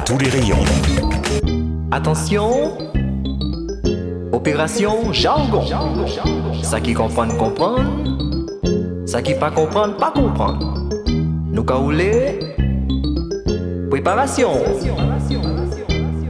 tous les rayons. Attention, opération jargon. Ça qui comprendre, comprendre. Ça qui pas comprendre, pas comprendre. Nous caoulés, préparation.